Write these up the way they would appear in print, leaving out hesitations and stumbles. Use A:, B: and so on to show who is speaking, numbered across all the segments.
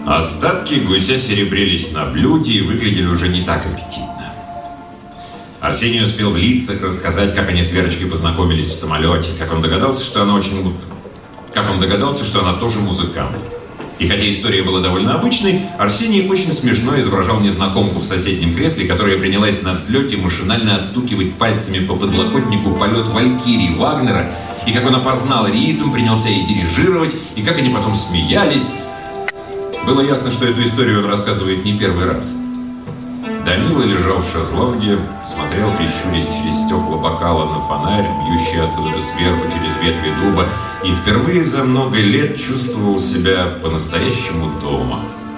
A: Остатки гуся серебрились на блюде и выглядели уже не так аппетитно. Арсений успел в лицах рассказать, как они с Верочкой познакомились в самолете, как он догадался, что она тоже музыкант. И хотя история была довольно обычной, Арсений очень смешно изображал незнакомку в соседнем кресле, которая принялась на взлете машинально отстукивать пальцами по подлокотнику полет Валькирии Вагнера, и как он опознал ритм, принялся ей дирижировать, и как они потом смеялись. Было ясно, что эту историю он рассказывает не первый раз. Данила лежал в шезлонге, смотрел, прищурясь через стекла бокала на фонарь, бьющий откуда-то сверху через ветви дуба, и впервые за много лет чувствовал себя по-настоящему дома.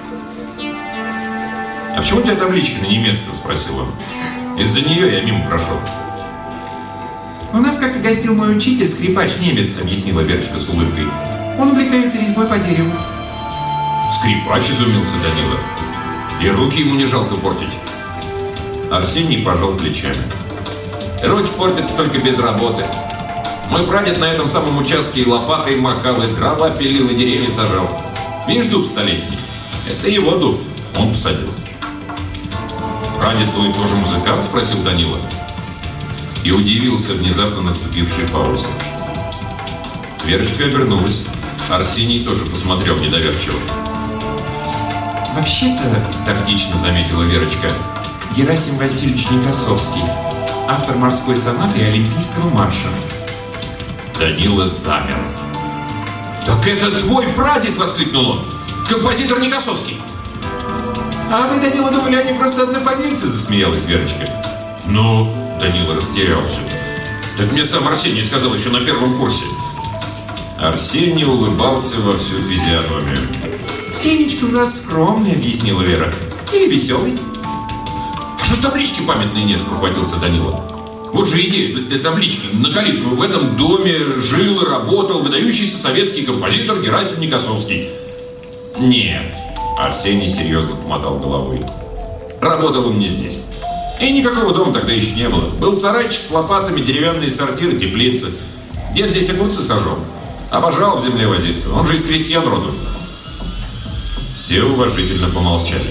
A: «А почему у тебя табличка на немецком?» – спросил он. «Из-за нее я мимо прошел».
B: «У нас как-то гостил мой учитель, скрипач-немец», – объяснила Верочка с улыбкой. «Он увлекается резьбой по дереву».
A: «Скрипач?» – изумился Данила. «И руки ему не жалко портить». Арсений пожал плечами. «Руки портятся только без работы. Мой прадед на этом самом участке и лопатой махал, и дрова пилил, и деревья сажал. Видишь дуб столетний? Это его дуб. Он посадил». «Прадед твой тоже музыкант?» – спросил Данила. И удивился внезапно наступившей паузе. Верочка обернулась. Арсений тоже посмотрел недоверчиво.
B: «Вообще-то, — тактично заметила Верочка, — Герасим Васильевич Никосовский, автор морской сонаты и олимпийского марша».
A: Данила замер. «Так это твой прадед!» — воскликнул он. «Композитор Никосовский!»
B: «А вы, Данила, думали, они просто однофамильцы?» — засмеялась Верочка.
A: «Ну, — Данила растерялся. — Так мне сам Арсений сказал еще на первом курсе». Арсений улыбался во всю физиономию.
B: «Сенечка у нас скромный», — объяснила Вера. «Или веселый».
A: «А что ж таблички памятной нет?» — спохватился Данила. «Вот же идея для таблички на калитку. В этом доме жил и работал выдающийся советский композитор Герасим Никосовский». «Нет», — Арсений серьезно помотал головой. «Работал он не здесь. И никакого дома тогда еще не было. Был сарайчик с лопатами, деревянные сортиры, теплицы. Дед здесь огурцы сажал. Обожал в земле возиться. Он же из крестьян родом». Все уважительно помолчали.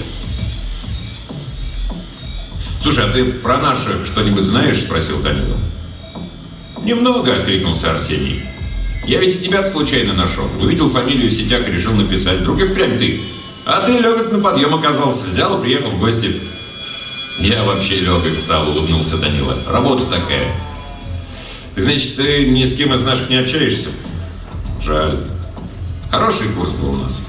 A: «Слушай, а ты про наших что-нибудь знаешь?» – спросил Данила. «Немного», – откликнулся Арсений. «Я ведь и тебя случайно нашел. Увидел фамилию в сетях и решил написать. Вдруг и впрямь ты. А ты легок на подъем оказался. Взял и приехал в гости». «Я вообще легок встал», – улыбнулся Данила. «Работа такая». «Так значит, ты ни с кем из наших не общаешься?» «Жаль. Хороший курс был у нас».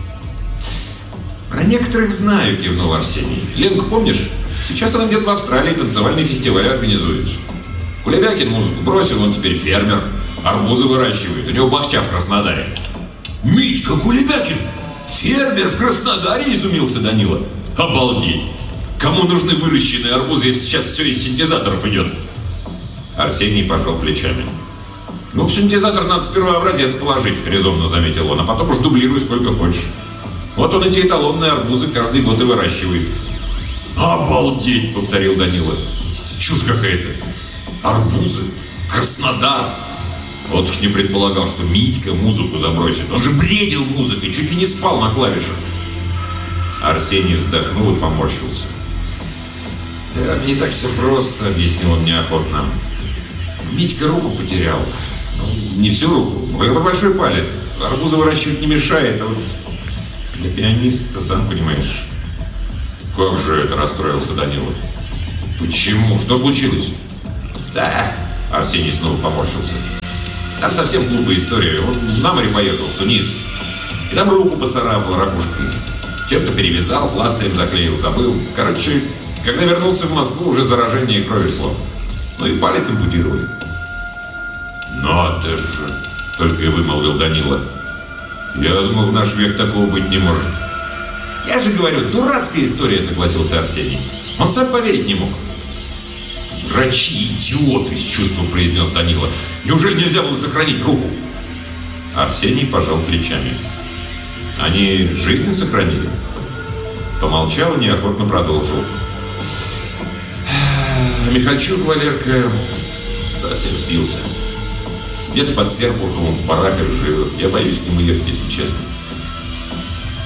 A: «Про некоторых знаю», — кивнул Арсений. «Ленку помнишь? Сейчас она где-то в Австралии танцевальный фестиваль организует. Кулебякин музыку бросил, он теперь фермер. Арбузы выращивает. У него бахча в Краснодаре». «Митька Кулебякин? Фермер в Краснодаре?» — изумился Данила. «Обалдеть! Кому нужны выращенные арбузы, если сейчас все из синтезаторов идет?» Арсений пожал плечами. «Ну, в синтезатор надо сперва образец положить», — резонно заметил он, «а потом уж дублируй сколько хочешь. Вот он эти эталонные арбузы каждый год и выращивает». «Обалдеть!» — повторил Данила. «Чушь какая-то! Арбузы? Краснодар!» Вот уж не предполагал, что Митька музыку забросит. Он же бредил музыкой, чуть ли не спал на клавишах. Арсений вздохнул и поморщился. «Да, не так все просто», — объяснил он неохотно. «Митька руку потерял. Ну, не всю руку, большой палец. Арбузы выращивать не мешает, а вот для пианиста, сам понимаешь». «Как же это?» — расстроился Данила. «Почему? Что случилось?» «Да», — Арсений снова поморщился. «Там совсем глупая история. Он на море поехал, в Тунис. И там руку поцарапал ракушкой. Чем-то перевязал, пластырем заклеил, забыл. Короче, когда вернулся в Москву, уже заражение крови шло. Ну и палец ампутировали». «Надо же!» — только и вымолвил Данила. «Я думал, в наш век такого быть не может». «Я же говорю, дурацкая история», — согласился Арсений. «Он сам поверить не мог». «Врачи идиоты!» — с чувством произнес Данила. «Неужели нельзя было сохранить руку?» Арсений пожал плечами. «Они жизнь сохранили?» Помолчал и неохотно продолжил. «Михальчук Валерка совсем сбился. Где-то под Серпуховым в бараках живет. Я боюсь к нему ехать, если честно».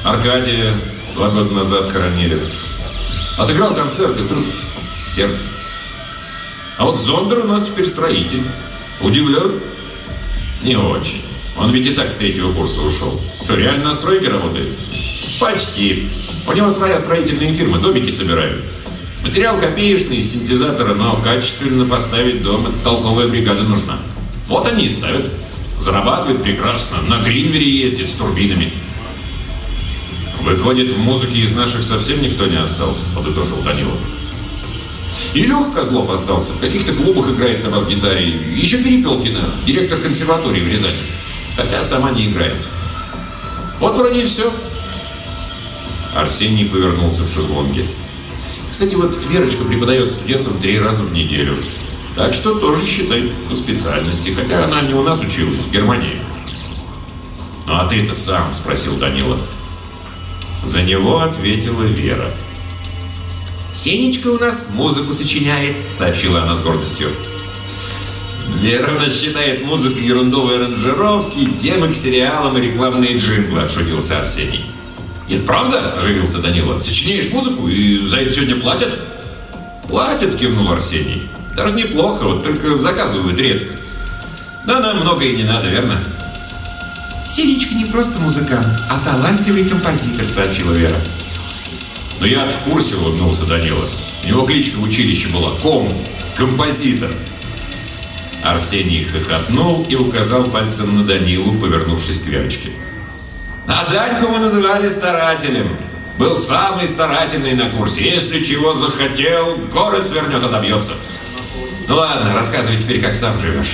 A: Аркадия 2 года назад хоронили. Отыграл концерт, и вдруг сердце. А вот Зондер у нас теперь строитель. Удивлен? Не очень. Он ведь и так с 3-го курса ушел. Что, реально на стройке работает? Почти. У него своя строительная фирма, домики собирают. Материал копеечный, из синтезатора, но качественно поставить дом — это толковая бригада нужна. Вот они и ставят. Зарабатывают прекрасно. На Гринвере ездит с турбинами. Выходит, в музыке из наших совсем никто не остался, подытожил Данила. И Леха Козлов остался. В каких-то клубах играет на бас-гитаре. Еще Перепелкина, директор консерватории в Рязани. Хотя сама не играет. Вот вроде и все. Арсений повернулся в шезлонге. Кстати, вот Верочка преподает студентам 3 раза в неделю. Так что тоже, считай, по специальности. Хотя она не у нас училась, в Германии. «Ну а ты-то сам?» – спросил Данила. За него ответила Вера. «Сенечка у нас музыку сочиняет», – сообщила она с гордостью. «Вера у нас считает музыку ерундовые аранжировки, темы к сериалам и рекламные джинглы», – отшутился Арсений. «Нет, правда?» – оживился Данила. «Сочиняешь музыку и за это сегодня платят?» «Платят», – кивнул Арсений. «Даже неплохо, вот только заказывают редко. Да нам много и не надо, верно?» «Сенечка не просто музыкант, а талантливый композитор», – сообщила Вера. «Ну я в курсе», – улыбнулся Данила. «У него кличка в училище была композитор». Арсений хохотнул и указал пальцем на Данилу, повернувшись к Верочке. «А Даньку мы называли старателем. Был самый старательный на курсе. Если чего захотел, город свернет, отобьется. Ну ладно, рассказывай теперь, как сам живешь».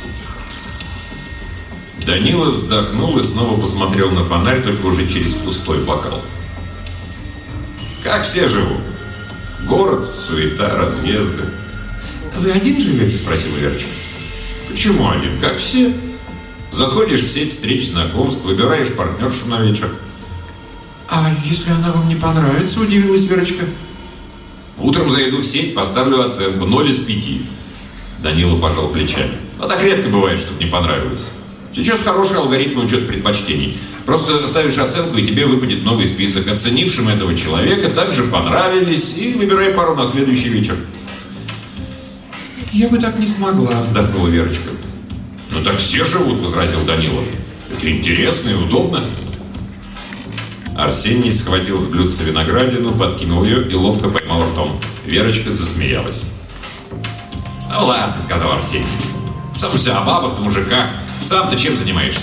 A: Данила вздохнул и снова посмотрел на фонарь, только уже через пустой бокал. «Как все живут. Город, суета, разъезды». «Вы один живете?» – спросила Верочка. «Почему один? Как все. Заходишь в сеть встреч, знакомств, выбираешь партнершу на вечер». «А если она вам не понравится?» – удивилась Верочка. «Утром зайду в сеть, поставлю оценку 0 из 5. Данила пожал плечами. «А так редко бывает, чтобы не понравилось. Сейчас хороший алгоритм учета предпочтений. Просто ставишь оценку, и тебе выпадет новый список. Оценившим этого человека также понравились, и выбирай пару на следующий вечер». «Я бы так не смогла», – вздохнула Верочка. «Ну так все живут», – возразил Данила. «Это интересно и удобно». Арсений схватил с блюдца виноградину, подкинул ее и ловко поймал ртом. Верочка засмеялась. «Ну ладно», – сказал Арсений. «Что все о бабах, о мужиках? Сам-то чем занимаешься?»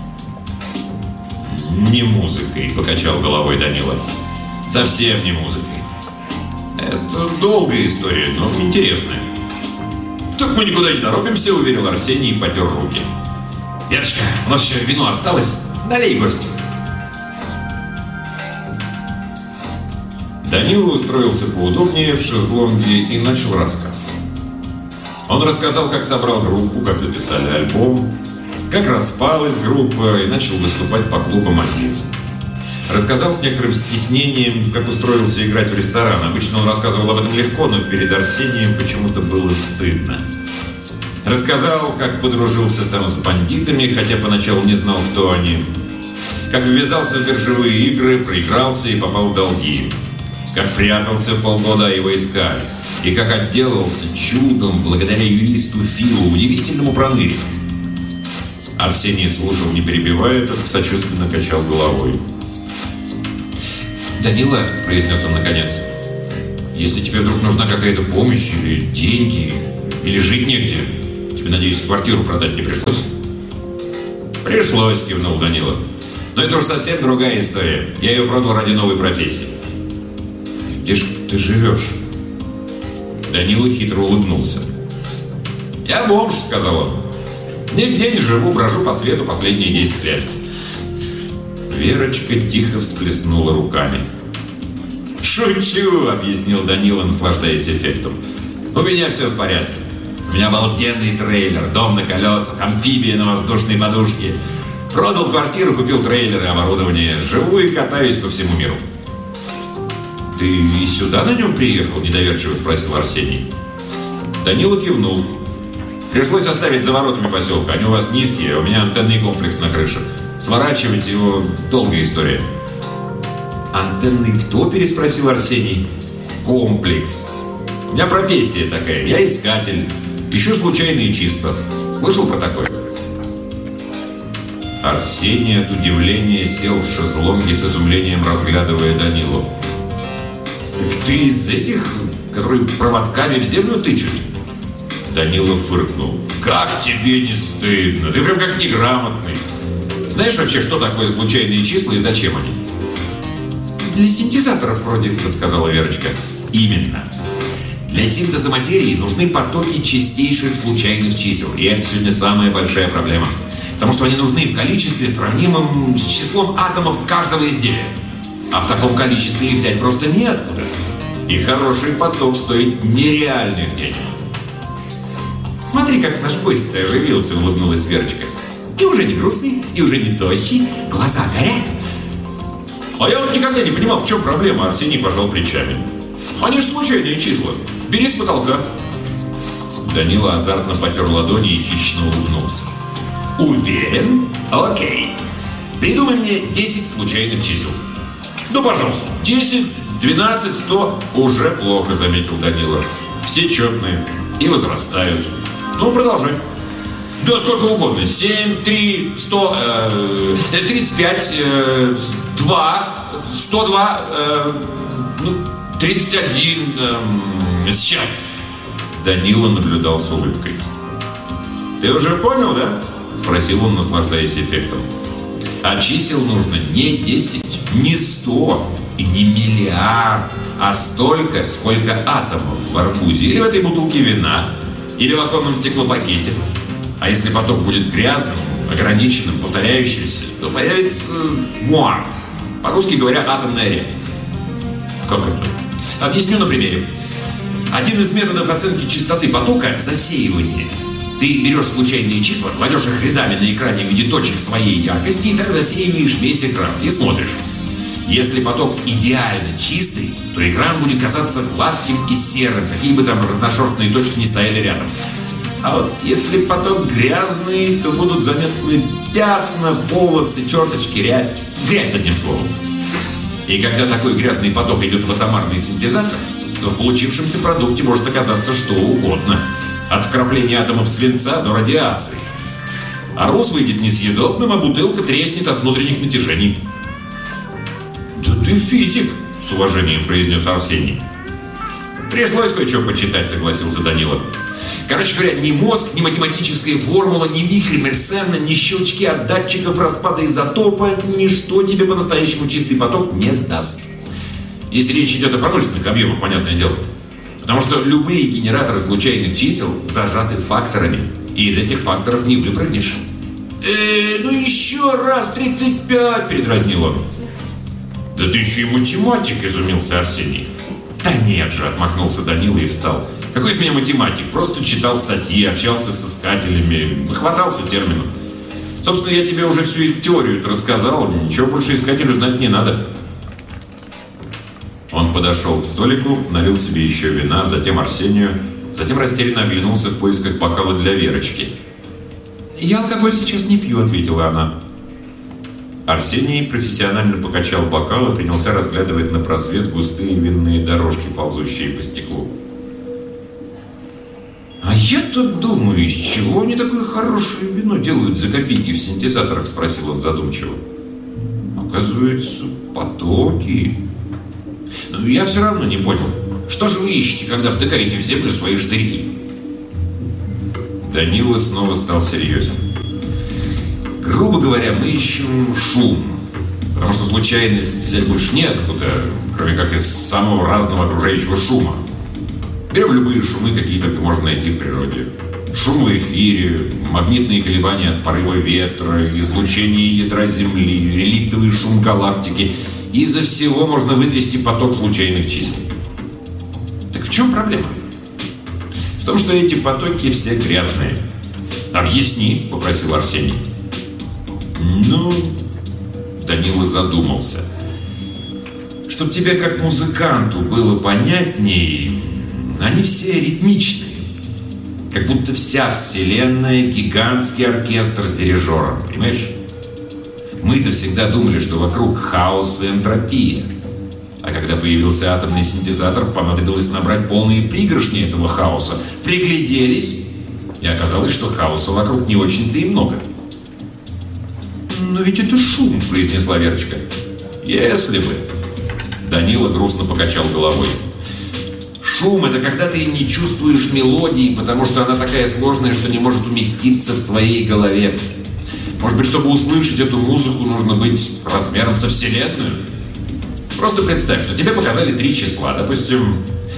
A: «Не музыкой», – покачал головой Данила. «Совсем не музыкой. Это долгая история, но интересная». «Так мы никуда не торопимся», – уверил Арсений и потер руки. «Верочка, у нас еще вино осталось. Налей гостю». Данила устроился поудобнее в шезлонге и начал рассказ. Он рассказал, как собрал группу, как записали альбом, как распалась группа и начал выступать по клубам один. Рассказал с некоторым стеснением, как устроился играть в ресторан. Обычно он рассказывал об этом легко, но перед Арсением почему-то было стыдно. Рассказал, как подружился там с бандитами, хотя поначалу не знал, кто они. Как ввязался в биржевые игры, проигрался и попал в долги. Как прятался полгода, его искали. И как отделался чудом благодаря юристу Филу, удивительному проныре. Арсений слушал, не перебивая, только сочувственно качал головой. «Данила», — произнес он наконец, — «если тебе вдруг нужна какая-то помощь или деньги, или жить негде, тебе, надеюсь, квартиру продать не пришлось?» «Пришлось», — кивнул Данила. «Но это уж совсем другая история. Я ее продал ради новой профессии». «Где ж ты живешь?» Данила хитро улыбнулся. «Я бомж», — сказал он. «Нигде не живу, брожу по свету последние 10 лет». Верочка тихо всплеснула руками. «Шучу», — объяснил Данила, наслаждаясь эффектом. «У меня все в порядке. У меня обалденный трейлер, дом на колесах, амфибия на воздушной подушке. Продал квартиру, купил трейлеры, оборудование. Живу и катаюсь по всему миру». «Ты и сюда на нем приехал?» – недоверчиво спросил Арсений. Данила кивнул. «Пришлось оставить за воротами поселка. Они у вас низкие, а у меня антенный комплекс на крыше. Сворачивать его – долгая история». «Антенный кто?» – переспросил Арсений. «Комплекс. У меня профессия такая. Я искатель. Ищу случайные числа. Слышал про такое?» Арсений от удивления сел в шезлонге, с изумлением разглядывая Данилу. «Так ты из этих, которые проводками в землю тычут?» Данила фыркнул. «Как тебе не стыдно? Ты прям как неграмотный. Знаешь вообще, что такое случайные числа и зачем они?» «Для синтезаторов вроде», — подсказала Верочка. «Именно. Для синтеза материи нужны потоки чистейших случайных чисел. И это сегодня самая большая проблема. Потому что они нужны в количестве, сравнимом с числом атомов каждого изделия. А в таком количестве их взять просто неоткуда. И хороший поток стоит нереальных денег». «Смотри, как наш гость-то оживился», — улыбнулась Верочка. «И уже не грустный, и уже не тощий. Глаза горят». «А я вот никогда не понимал, в чем проблема», — Арсений пожал плечами. «Они же случайные числа. Бери с потолка». Данила азартно потер ладони и хищно улыбнулся. «Уверен? Окей. Придумай мне 10 случайных чисел». «Ну, пожалуйста. 10, 12, 100. Уже плохо», — заметил Данила. «Все четные и возрастают. Ну, продолжай». «Да сколько угодно. 7, 3, 100, 35, 2, 102, 31. Сейчас». Данила наблюдал с улыбкой. «Ты уже понял, да?» — спросил он, наслаждаясь эффектом. «А чисел нужно не 10, не 100 и не миллиард, а столько, сколько атомов в арбузе или в этой бутылке вина, или в оконном стеклопакете. А если поток будет грязным, ограниченным, повторяющимся, то появится муар. По-русски говоря, атомная рябь». «Как это?» «Объясню на примере. Один из методов оценки частоты потока – засеивание. Ты берешь случайные числа, кладешь их рядами на экране в виде точек своей яркости и так засеиваешь весь экран и смотришь. Если поток идеально чистый, то экран будет казаться гладким и серым, какие бы там разношерстные точки ни стояли рядом. А вот если поток грязный, то будут заметны пятна, полосы, черточки, рябь. Грязь, одним словом. И когда такой грязный поток идет в атомарный синтезатор, то в получившемся продукте может оказаться что угодно. От вкрапления атомов свинца до радиации. Арбуз выйдет несъедобным, а бутылка треснет от внутренних натяжений». «Да ты физик», — с уважением произнес Арсений. «Пришлось кое-что почитать», — согласился Данила. «Короче говоря, ни мозг, ни математическая формула, ни вихрь Мерсена, ни щелчки от датчиков распада изотопа, ничто тебе по-настоящему чистый поток не даст. Если речь идет о промышленных объемах, понятное дело. Потому что любые генераторы случайных чисел зажаты факторами, и из этих факторов не выпрыгнешь». Ну еще раз, 35, передразнил он. «Да ты еще и математик», — изумился Арсений. «Да нет же», — отмахнулся Данила и встал. «Какой из меня математик? Просто читал статьи, общался с искателями, хватался терминов. Собственно, я тебе уже всю теорию рассказал, ничего больше искателю знать не надо». Он подошел к столику, налил себе еще вина, затем Арсению, затем растерянно оглянулся в поисках бокала для Верочки. «Я алкоголь сейчас не пью», — ответила она. Арсений профессионально покачал бокал и принялся разглядывать на просвет густые винные дорожки, ползущие по стеклу. «А я-то думаю, из чего они такое хорошее вино делают за копейки в синтезаторах?» — спросил он задумчиво. «Оказывается, потоки. Но я все равно не понял, что же вы ищете, когда втыкаете в землю свои штырьки?» Данила снова стал серьезен. «Грубо говоря, мы ищем шум, потому что случайность взять больше неоткуда, кроме как из самого разного окружающего шума. Берем любые шумы, какие только можно найти в природе. Шум в эфире, магнитные колебания от порыва ветра, излучение ядра Земли, реликтовый шум галактики. И изо всего можно вытрясти поток случайных чисел. Так в чем проблема? В том, что эти потоки все грязные». «Объясни», — попросил Арсений. «Ну...» — Данила задумался. «Чтоб тебе как музыканту было понятней, они все ритмичные. Как будто вся вселенная — гигантский оркестр с дирижером, понимаешь? Мы-то всегда думали, что вокруг хаос и энтропия. А когда появился атомный синтезатор, понадобилось набрать полные пригоршни этого хаоса. Пригляделись, и оказалось, что хаоса вокруг не очень-то и много. «Но ведь это шум», — произнесла Верочка. «Если бы». Данила грустно покачал головой. «Шум — это когда ты не чувствуешь мелодии, потому что она такая сложная, что не может уместиться в твоей голове. Может быть, чтобы услышать эту музыку, нужно быть размером со Вселенную? Просто представь, что тебе показали 3 числа, допустим,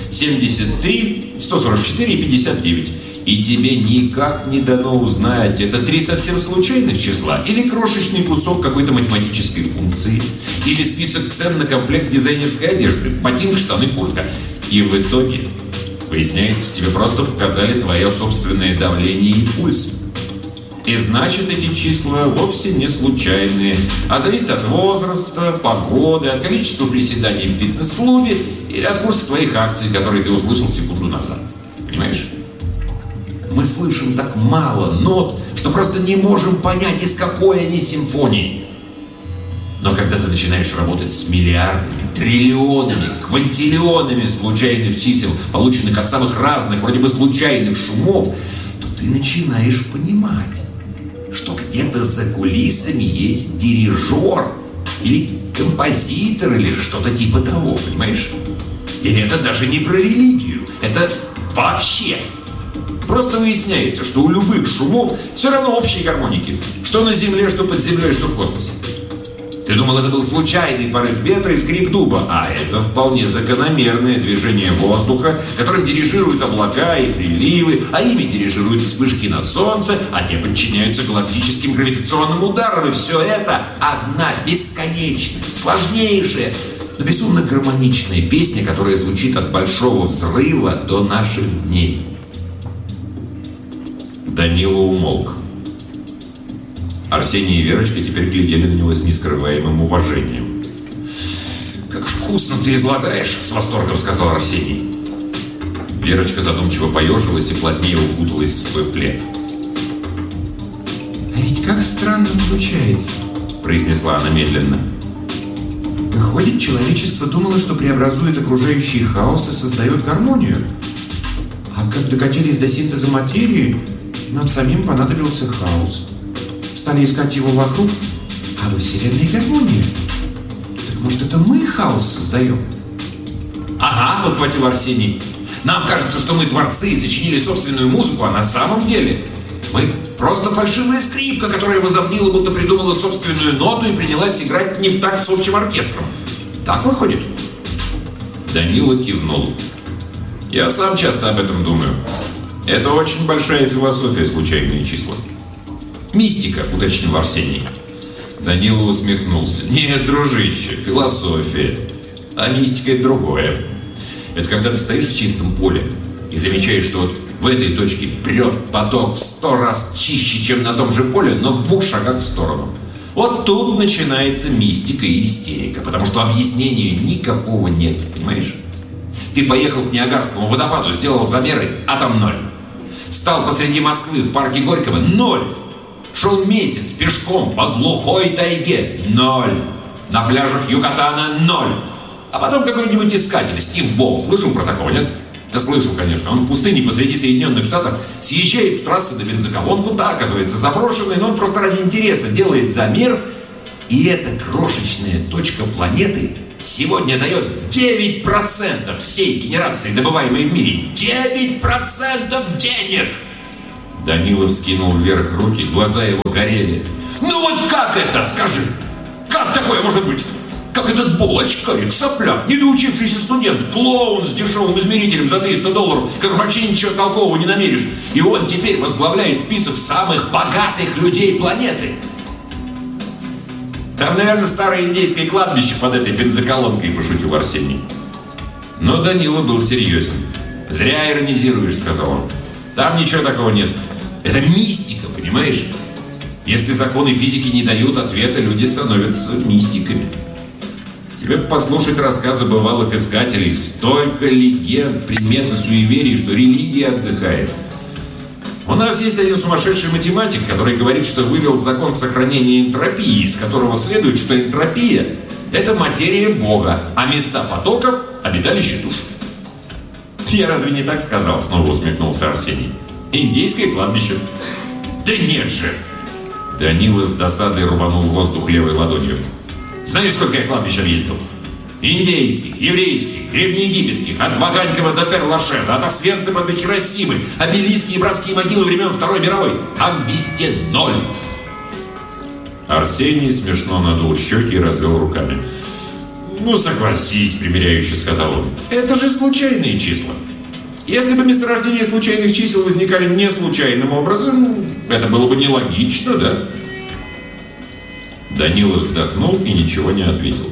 A: 73, 144 и 59. И тебе никак не дано узнать, это 3 совсем случайных числа, или крошечный кусок какой-то математической функции, или список цен на комплект дизайнерской одежды, ботинки, штаны, куртка. И в итоге, выясняется, тебе просто показали твое собственное давление и пульс. И значит, эти числа вовсе не случайные, а зависят от возраста, погоды, от количества приседаний в фитнес-клубе или от курса твоих акций, которые ты услышал секунду назад. Понимаешь? Мы слышим так мало нот, что просто не можем понять, из какой они симфонии. Но когда ты начинаешь работать с миллиардами, триллионами, квантиллионами случайных чисел, полученных от самых разных, вроде бы случайных шумов, то ты начинаешь понимать, что где-то за кулисами есть дирижер или композитор или что-то типа того, понимаешь? И это даже не про религию, это вообще. Просто выясняется, что у любых шумов все равно общие гармоники, что на Земле, что под землей, что в космосе. Ты думал, это был случайный порыв ветра и скрип дуба, а это вполне закономерное движение воздуха, которым дирижируют облака и приливы, а ими дирижируют вспышки на Солнце, а те подчиняются галактическим гравитационным ударам, и все это одна бесконечная, сложнейшая, но безумно гармоничная песня, которая звучит от Большого взрыва до наших дней. Данила умолк. Арсений и Верочка теперь глядели на него с нескрываемым уважением. «Как вкусно ты излагаешь!» — с восторгом сказал Арсений. Верочка задумчиво поежилась и плотнее укуталась в свой плед. «А ведь как странно получается!» — произнесла она медленно. «Выходит, человечество думало, что преобразует окружающий хаос и создает гармонию. А как докатились до синтеза материи, нам самим понадобился хаос. Стали искать его вокруг, а во Вселенной гармония. Так может, это мы хаос создаем?» «Ага», — подхватил Арсений. «Нам кажется, что мы творцы и сочинили собственную музыку, а на самом деле мы просто фальшивая скрипка, которая возомнила, будто придумала собственную ноту и принялась играть не в такт с общим оркестром. Так выходит?» Данила кивнул. «Я сам часто об этом думаю. Это очень большая философия, случайные числа». «Мистика», — уточнил Арсений. Данила усмехнулся. «Нет, дружище, философия. А мистика — это другое. Это когда ты стоишь в чистом поле и замечаешь, что вот в этой точке прет поток в 100 раз чище, чем на том же поле, но в 2 шагах в сторону. Вот тут начинается мистика и истерика, потому что объяснения никакого нет, понимаешь? Ты поехал к Ниагарскому водопаду, сделал замеры, а там 0. Встал посреди Москвы в парке Горького — 0. Шел месяц пешком по глухой тайге — 0. На пляжах Юкатана — 0. А потом какой-нибудь искатель, Стив Болл, слышал про такого, нет? Да слышал, конечно. Он в пустыне посреди Соединенных Штатов съезжает с трассы на бензоколонку, та оказывается заброшенной, но он просто ради интереса делает замер, и эта крошечная точка планеты сегодня дает 9% всей генерации, добываемой в мире. 9% денег! Данила вскинул вверх руки, глаза его горели. «Ну вот как это, скажи? Как такое может быть? Как этот Болл, очкарик, сопляк, недоучившийся студент, клоун с дешевым измерителем за $300, как вообще ничего толкового не намеришь. И он теперь возглавляет список самых богатых людей планеты. Там, наверное, старое индейское кладбище под этой бензоколонкой», — пошутил Арсений. Но Данила был серьезен. «Зря иронизируешь», — сказал он. «Там ничего такого нет. Это мистика, понимаешь? Если законы физики не дают ответа, люди становятся мистиками. Тебе послушать рассказы бывалых искателей. Столько легенд, примет и суеверий, что религия отдыхает. У нас есть один сумасшедший математик, который говорит, что вывел закон сохранения энтропии, из которого следует, что энтропия Это материя Бога, а места потоков – обиталище душ. Я разве не так сказал? Снова усмехнулся Арсений. Индейское кладбище. Да нет же! Данила с досадой рубанул воздух левой ладонью. Знаешь, сколько я кладбищ объездил? Индейских, еврейских, древнеегипетских, от Ваганькова до Пер-Лашеза, от Освенцима до Хиросимы, обелиски и братские могилы времен Второй мировой. Там везде ноль. Арсений смешно надул щеки и развел руками. «Ну, согласись», — примиряюще сказал он. «Это же случайные числа. Если бы месторождения случайных чисел возникали не случайным образом, это было бы нелогично, да?» Данила вздохнул и ничего не ответил.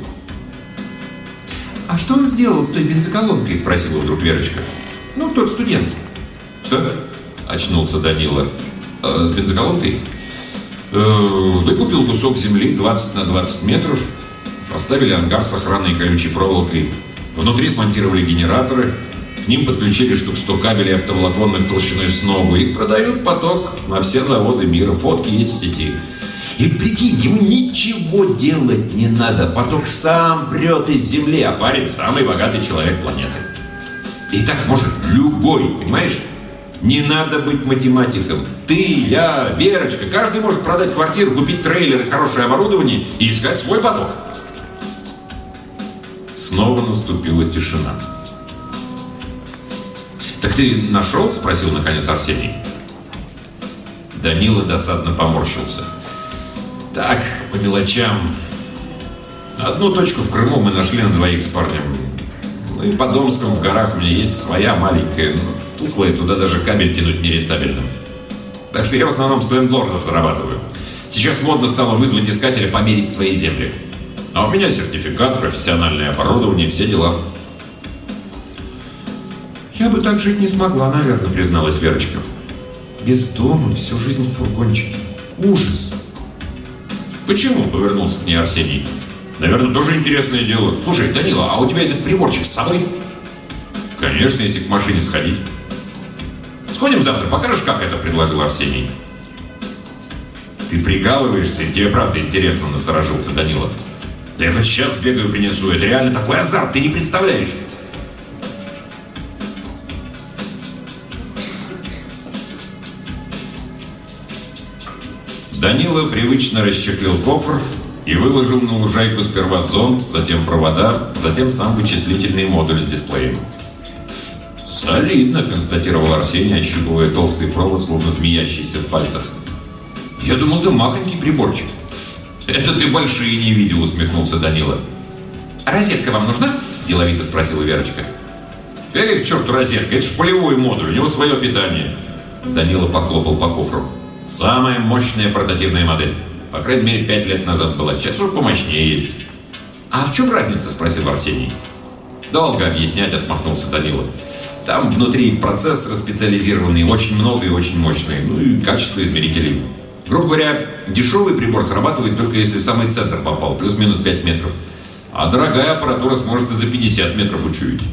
B: «А что он сделал с той бензоколонкой?» — спросила вдруг Верочка.
A: «Ну, тот студент». «Что?» — очнулся Данила. «С бензоколонкой?» «Выкупил кусок земли 20 на 20 метров, поставили ангар с охранной колючей проволокой, внутри смонтировали генераторы, к ним подключили штук 100 кабелей оптоволоконных толщиной с ногу и продают поток на все заводы мира. Фотки есть в сети». И прикинь, ему ничего делать не надо. Поток сам прет из земли, а парень самый богатый человек планеты. И так может любой, понимаешь? Не надо быть математиком. Ты, я, Верочка, каждый может продать квартиру, купить трейлер и хорошее оборудование и искать свой поток. Снова наступила тишина. «Так ты нашел?» — спросил наконец Арсений. Данила досадно поморщился. «Так, по мелочам. Одну точку в Крыму мы нашли на двоих с парнем. Ну и по Домскому в горах у меня есть своя маленькая, но тухлая, туда даже кабель тянуть нерентабельно. Так что я в основном с лендлордов зарабатываю. Сейчас модно стало вызвать искателя померить свои земли. А у меня сертификат, профессиональное оборудование, все дела».
B: «Я бы так жить не смогла, наверное», — призналась Верочка. «Без дома, всю жизнь в фургончике. Ужас!»
A: «Почему?» — повернулся к ней Арсений. «Наверное, тоже интересное дело. Слушай, Данила, а у тебя этот приборчик с собой?» «Конечно, если к машине сходить». «Сходим завтра, покажешь, как это?» — предложил Арсений. «Ты прикалываешься, и тебе правда интересно?» — насторожился Данила. «Да я хоть сейчас сбегаю, принесу. Это реально такой азарт, ты не представляешь!» Данила привычно расчехлил кофр и выложил на лужайку сперва зонд, затем провода, затем сам вычислительный модуль с дисплеем. «Солидно», — констатировал Арсений, ощупывая толстый провод, словно змеящийся в пальцах. «Я думал, это махонький приборчик». «Это ты большие не видел», — усмехнулся Данила. «А розетка вам нужна?» — деловито спросила Верочка. «Какая к черту розетка? Это ж полевой модуль, у него свое питание». Данила похлопал по кофру. «Самая мощная портативная модель. По крайней мере, 5 лет назад была. Сейчас уже помощнее есть». «А в чем разница?» — спросил Арсений. «Долго объяснять», — отмахнулся Данила. «Там внутри процессоры специализированные, очень много и очень мощные. Ну и качество измерителей. Грубо говоря, дешевый прибор срабатывает только если в самый центр попал, плюс-минус 5 метров. А дорогая аппаратура сможет и за 50 метров учуять».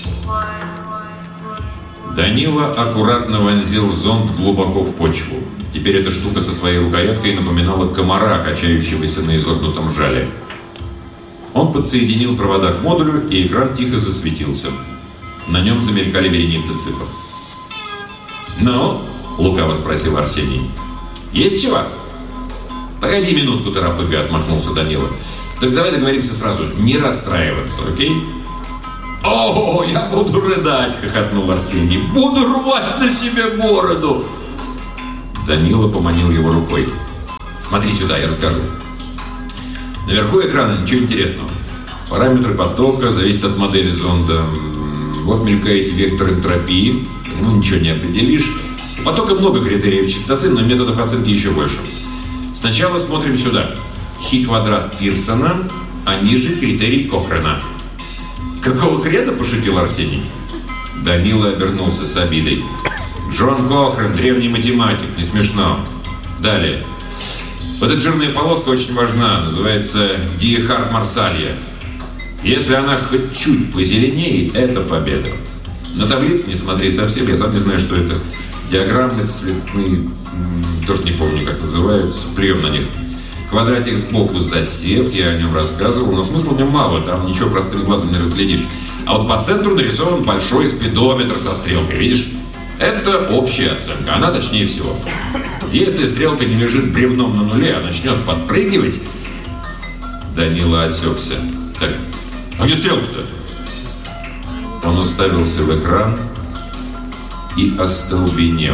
A: Данила аккуратно вонзил зонд глубоко в почву. Теперь эта штука со своей рукояткой напоминала комара, качающегося на изогнутом жале. Он подсоединил провода к модулю, и экран тихо засветился. На нем замелькали вереницы цифр. «Ну?» — лукаво спросил Арсений. «Есть чего?» «Погоди минутку, торопыга», — отмахнулся Данила. «Так давай договоримся сразу, не расстраиваться, окей?» «О, я буду рыдать!» — хохотнул Арсений. «Буду рвать на себе бороду!» Данила поманил его рукой. «Смотри сюда, я расскажу. Наверху экрана ничего интересного. Параметры потока зависят от модели зонда. Вот мелькает вектор энтропии. По нему ничего не определишь. У потока много критериев частоты, но методов оценки еще больше. Сначала смотрим сюда. Хи квадрат Пирсона, а ниже критерий Кохрена». «Какого хрена?» – пошутил Арсений. Данила обернулся с обидой. «Джон Кохрен, древний математик, не смешно. Далее. Вот эта жирная полоска очень важна, называется Диехард-Марсалья. Если она хоть чуть позеленеет, это победа. На таблице не смотри совсем, я сам не знаю, что это. Диаграммы цветные, тоже не помню, как называются, плюем на них. Квадратик сбоку засев, я о нем рассказывал, но смысла в нем мало, там ничего простым глазом не разглядишь. А вот по центру нарисован большой спидометр со стрелкой, видишь? Это общая оценка, она точнее всего. Если стрелка не лежит бревном на нуле, а начнет подпрыгивать... Данила осекся. Так, а где стрелка-то? Он уставился в экран и остолбенел.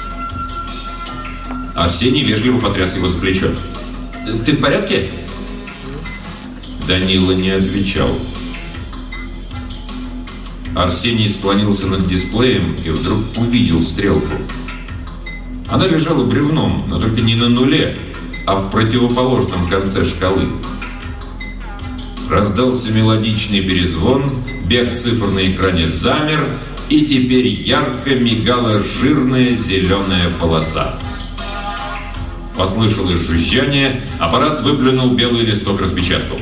A: Арсений вежливо потряс его за плечо. «Ты в порядке?» Данила не отвечал. Арсений склонился над дисплеем и вдруг увидел стрелку. Она лежала бревном, но только не на нуле, а в противоположном конце шкалы. Раздался мелодичный перезвон, бег цифр на экране замер, и теперь ярко мигала жирная зеленая полоса. Послышалось жужжание, аппарат выплюнул белый листок распечатку.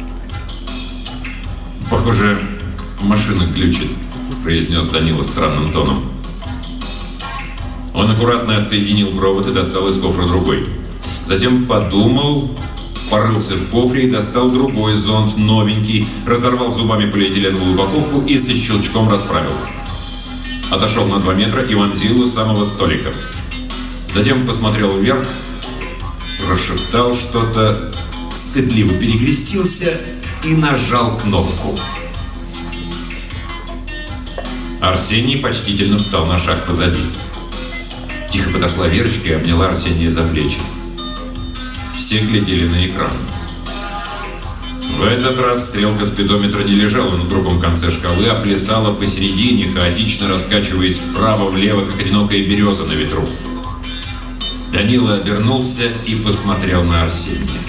A: «Похоже, машина глючит», — произнес Данила странным тоном. Он аккуратно отсоединил провод и достал из кофра другой. Затем подумал, порылся в кофре и достал другой зонд, новенький, разорвал зубами полиэтиленовую упаковку и со щелчком расправил. Отошел на 2 метра и вонзил у самого столика. Затем посмотрел вверх, прошептал что-то, стыдливо перекрестился и нажал кнопку. Арсений почтительно встал на шаг позади. Тихо подошла Верочка и обняла Арсения за плечи. Все глядели на экран. В этот раз стрелка спидометра не лежала на другом конце шкалы, а плясала посередине, хаотично раскачиваясь вправо-влево, как одинокая береза на ветру. Данила обернулся и посмотрел на Арсения.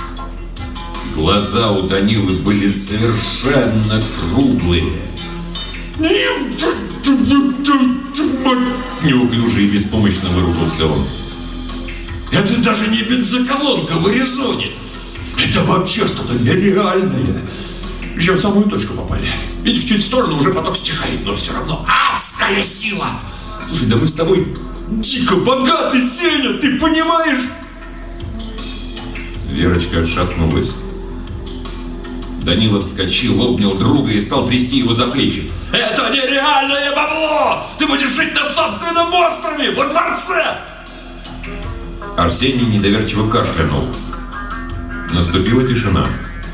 A: Глаза у Данилы были совершенно круглые. Неуклюже и беспомощно выругался он. Это даже не бензоколонка в Аризоне. Это вообще что-то нереальное. Причем в самую точку попали. Видишь, чуть в сторону уже поток стихает, но все равно адская сила. Слушай, да мы с тобой дико богаты, Сеня, ты понимаешь? Верочка отшатнулась. Данила вскочил, обнял друга и стал трясти его за плечи. Это нереальное бабло! Ты будешь жить на собственном острове, во дворце! Арсений недоверчиво кашлянул. Наступила тишина.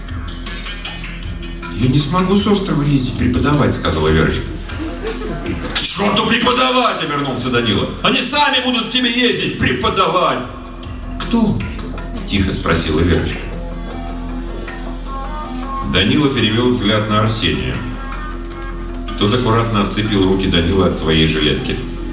A: «Я не смогу с острова ездить преподавать», — сказала Верочка. «К черту преподавать!» — обернулся Данила. «Они сами будут к тебе ездить, преподавать!» «Кто?» — тихо спросила Верочка. Данила перевел взгляд на Арсения. Тот аккуратно отцепил руки Данила от своей жилетки.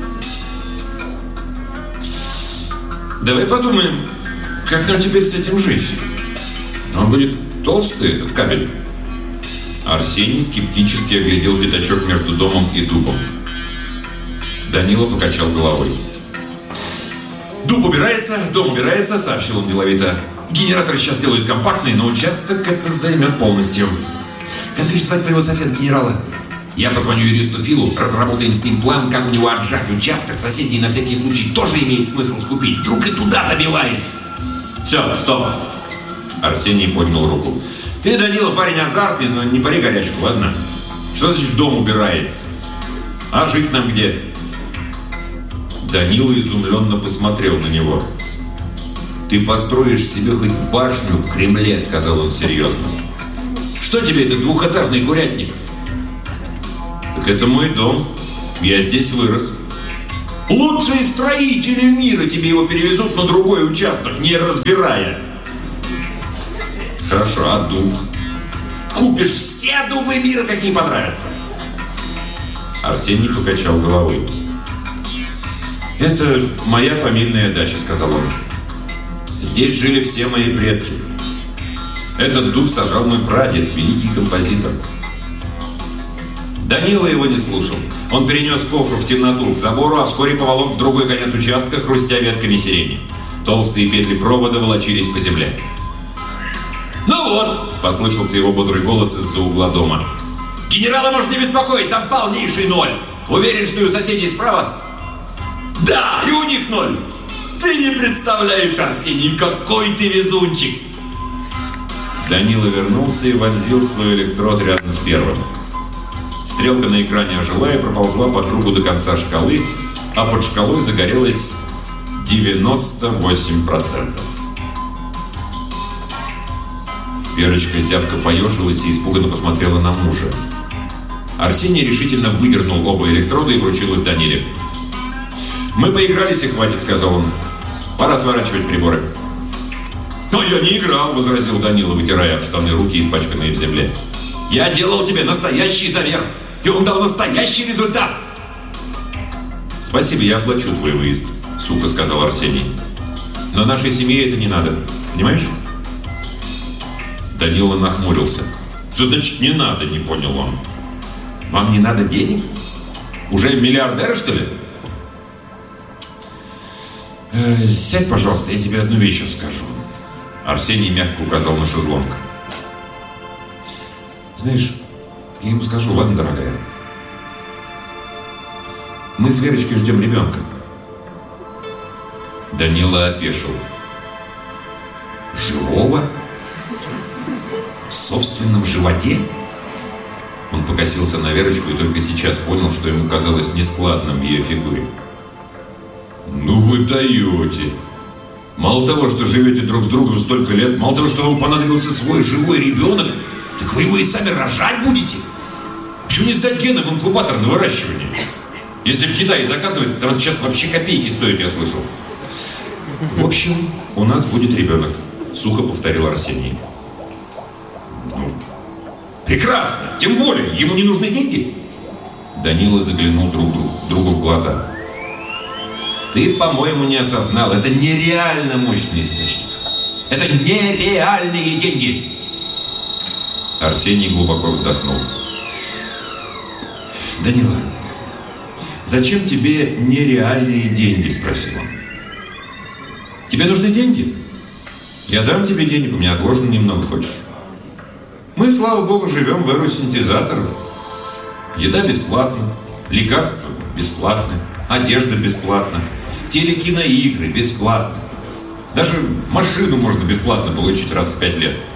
A: «Давай подумаем, как нам теперь с этим жить? Он будет толстый, этот кабель». Арсений скептически оглядел пятачок между домом и дубом. Данила покачал головой. «Дуб убирается, дом убирается», — сообщил он деловито. «Генератор сейчас делают компактный, но участок это займет полностью». «Как же звать твоего соседа-генерала?» «Я позвоню юристу Филу, разработаем с ним план, как у него отжать участок. Соседний на всякий случай тоже имеет смысл скупить. Вдруг и туда добивает». «Все, стоп!» Арсений поднял руку. «Ты, Данила, парень азартный, но не пари горячку, ладно? Что значит дом убирается? А жить нам где?» Данила изумленно посмотрел на него. «Ты построишь себе хоть башню в Кремле», — сказал он серьезно. «Что тебе этот двухэтажный курятник?» «Так это мой дом. Я здесь вырос». «Лучшие строители мира тебе его перевезут на другой участок, не разбирая». «Хорошо, а дуб?» «Купишь все дубы мира, какие понравятся». Арсений покачал головой. «Это моя фамильная дача», — сказал он. «Здесь жили все мои предки. Этот дуб сажал мой прадед, великий композитор». Данила его не слушал. Он перенес кофр в темноту к забору, а вскоре поволок в другой конец участка, хрустя ветками сирени. Толстые петли провода волочились по земле. «Ну вот!» — послышался его бодрый голос из-за угла дома. «Генерала может не беспокоить, там полнейший ноль. Уверен, что и у соседей справа?» «Да, и у них ноль. Ты не представляешь, Арсений, какой ты везунчик!
B: Данила вернулся и вонзил свой электрод рядом с первым. Стрелка на экране ожила и проползла по кругу до конца шкалы, а под шкалой загорелось 98%. Верочка зябко поежилась и испуганно посмотрела на мужа. Арсений решительно выдернул оба электрода и вручил их Даниле. «Мы поигрались и хватит», — сказал он. «Пора сворачивать приборы».
A: «Но я не играл», — возразил Данила, вытирая об штаны руки, испачканные в земле. «Я делал тебе настоящий замер, и он дал настоящий результат».
B: «Спасибо, я оплачу твой выезд», — сухо сказал Арсений. «Но нашей семье это не надо, понимаешь?» Данила нахмурился.
A: «Что значит не надо?» — не понял он.
B: «Вам не надо денег?
A: Уже миллиардеры, что ли?»
B: «Сядь, пожалуйста, я тебе одну вещь скажу». Арсений мягко указал на шезлонг. «Знаешь, я ему скажу, ладно, дорогая? Мы с Верочкой ждем ребенка».
A: Данила опешил.
B: «Живого? В собственном животе?» Он покосился на Верочку и только сейчас понял, что ему казалось нескладным в ее фигуре.
A: «Ну вы даете! Мало того, что живете друг с другом столько лет, мало того, что вам понадобился свой живой ребенок, так вы его и сами рожать будете? Почему не сдать гены в инкубатор на выращивание? Если в Китае заказывать, там сейчас вообще копейки стоит, я слышал».
B: «В общем, у нас будет ребенок», — сухо повторил Арсений.
A: «Ну, прекрасно! Тем более, ему не нужны деньги?»
B: Данила заглянул другу в глаза.
A: «Ты, по-моему, не осознал. Это нереально мощный источник. Это нереальные деньги!»
B: Арсений глубоко вздохнул.
A: «Данила, зачем тебе нереальные деньги?» — спросил он. «Тебе нужны деньги? Я дам тебе денег, у меня отложено немного, хочешь? Мы, слава богу, живем в эру синтезаторов. Еда бесплатна, лекарства бесплатны, одежда бесплатна, телекиноигры бесплатно. Даже машину можно бесплатно получить раз в 5 лет.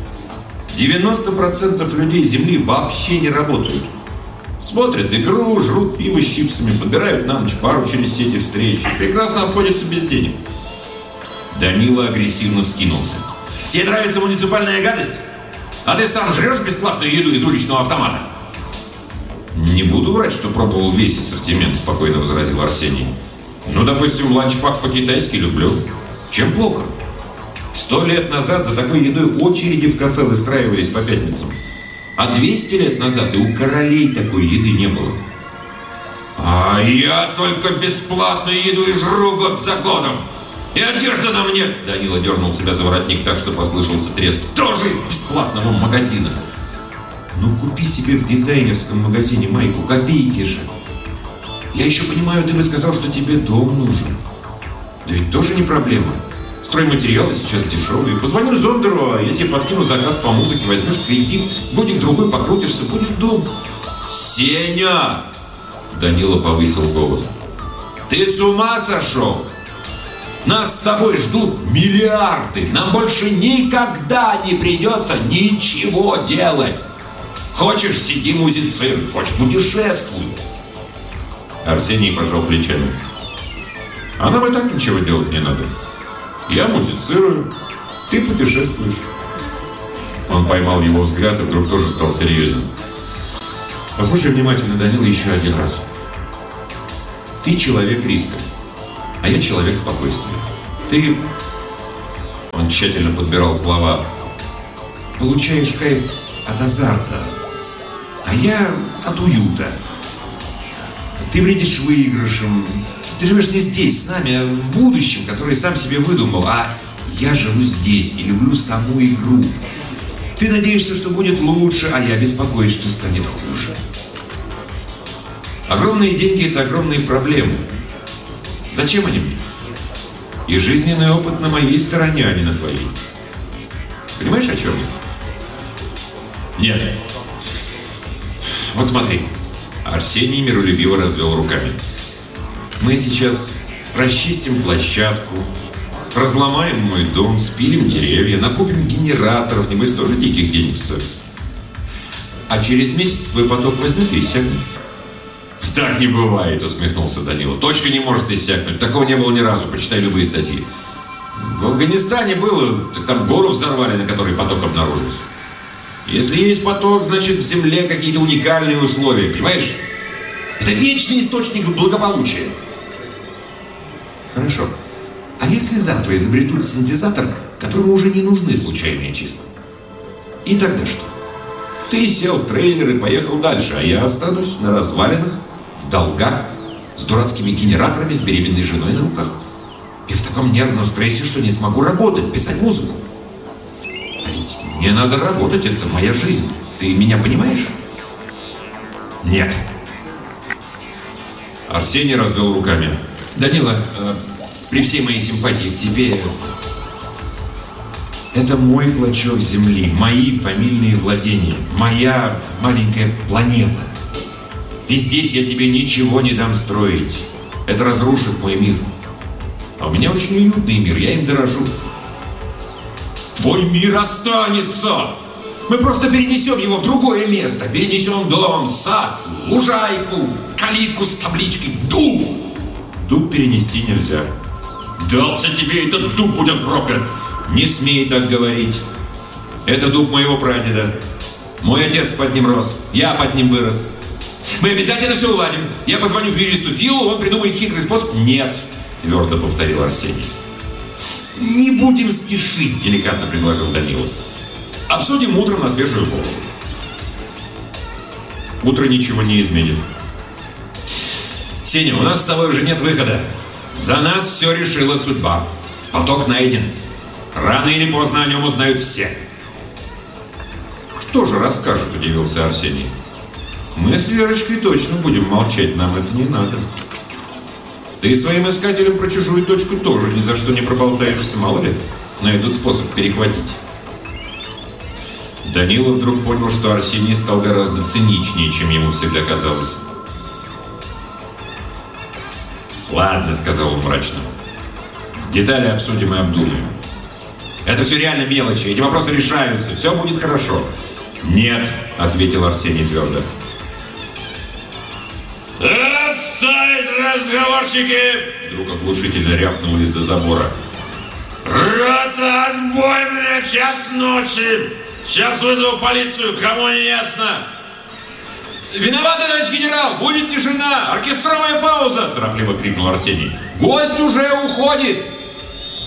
A: 90% людей Земли вообще не работают. Смотрят игру, жрут пиво с чипсами, подбирают на ночь пару через сети встреч и прекрасно обходятся без денег».
B: Данила агрессивно вскинулся.
A: «Тебе нравится муниципальная гадость? А ты сам жрешь бесплатную еду из уличного автомата?»
B: «Не буду врать, что пробовал весь ассортимент», — спокойно возразил Арсений.
A: «Ну, допустим, ланчпак по-китайски люблю. Чем плохо? 100 лет назад за такой едой очереди в кафе выстраивались по пятницам. А 200 лет назад и у королей такой еды не было. А я только бесплатную еду и жру год за годом. И одежда на мне!» Данила дернул себя за воротник так, что послышался треск. «Тоже из бесплатного магазина!»
B: «Ну, купи себе в дизайнерском магазине майку, копейки же. Я еще понимаю, ты бы сказал, что тебе дом нужен.
A: Да ведь тоже не проблема. Стройматериалы сейчас дешевые. Позвони Зондеру, а я тебе подкину заказ по музыке, возьмешь кредит, годик-другой покрутишься, будет дом». «Сеня!» Данила повысил голос. «Ты с ума сошел? Нас с собой ждут миллиарды. Нам больше никогда не придется ничего делать. Хочешь, сиди музицируй, хочешь, путешествуй».
B: Арсений пожал плечами.
A: «А нам и так ничего делать не надо. Я музицирую, ты путешествуешь».
B: Он поймал его взгляд и вдруг тоже стал серьезен.
A: «Послушай внимательно, Данила, еще один раз. Ты человек риска, а я человек спокойствия. Ты...» Он тщательно подбирал слова. «Получаешь кайф от азарта, а я от уюта. Ты бредишь выигрышем. Ты живешь не здесь, с нами, а в будущем, которое сам себе выдумал. А я живу здесь и люблю саму игру. Ты надеешься, что будет лучше, а я беспокоюсь, что станет хуже. Огромные деньги – это огромные проблемы. Зачем они мне? И жизненный опыт на моей стороне, а не на твоей. Понимаешь, о чем я? Нет. Вот смотри». Арсений миролюбиво развел руками. «Мы сейчас
B: расчистим площадку, разломаем мой дом, спилим деревья, накупим генераторов, небось тоже диких денег стоит. А через месяц твой поток возьмет и иссякнет.
A: Так не бывает, усмехнулся Данила. Точка не может иссякнуть. Такого не было ни разу. Почитай любые статьи. В Афганистане было, так там гору взорвали, на которой поток обнаружился. Если есть поток, значит в земле какие-то уникальные условия, понимаешь? Это вечный источник благополучия.
B: Хорошо. А если завтра изобретут синтезатор, которому уже не нужны случайные числа? И тогда что? Ты сел в трейлер и поехал дальше, а я останусь на развалинах, в долгах, с дурацкими генераторами, с беременной женой на руках. И в таком нервном стрессе, что не смогу работать, писать музыку. А ведь мне надо работать, это моя жизнь. Ты меня понимаешь?
A: Нет. Арсений развел руками.
B: Данила, при всей моей симпатии к тебе, это мой клочок земли, мои фамильные владения, моя маленькая планета. И здесь я тебе ничего не дам строить. Это разрушит мой мир. А у меня очень уютный мир, я им дорожу.
A: Твой мир останется!
B: Мы просто перенесем его в другое место. Перенесем дом, сад, лужайку, калитку с табличкой «Дуб».
A: Дуб перенести нельзя.
B: Дался тебе этот дуб, будь он проклят. Не смей так говорить. Это дуб моего прадеда. Мой отец под ним рос, я под ним вырос. Мы обязательно все уладим. Я позвоню в юристу Филу, он придумает хитрый способ. Нет, твердо повторил Арсений. Не будем спешить, деликатно предложил Данила. Обсудим утром на свежую голову.
A: Утро ничего не изменит.
B: Сеня, у нас с тобой уже нет выхода. За нас все решила судьба. Поток найден. Рано или поздно о нем узнают все.
A: Кто же расскажет, удивился Арсений. Мы с Верочкой точно будем молчать, нам это не надо. Ты своим искателям про чужую точку тоже ни за что не проболтаешься, мало ли. Найдут способ перехватить. Данила вдруг понял, что Арсений стал гораздо циничнее, чем ему всегда казалось.
B: «Ладно», — сказал он мрачно. «Детали обсудим и обдумаем. Это все реально мелочи, эти вопросы решаются, все будет хорошо». «Нет», — ответил Арсений твердо.
A: «Отставить разговорчики!» Вдруг оглушительно рявкнуло из-за забора. «Рота, отбой, мне 1:00 ночи! Сейчас вызову полицию, кому не ясно!»
B: «Виноваты, товарищ генерал! Будет тишина! Оркестровая пауза!» — торопливо крикнул Арсений. «Гость уже уходит!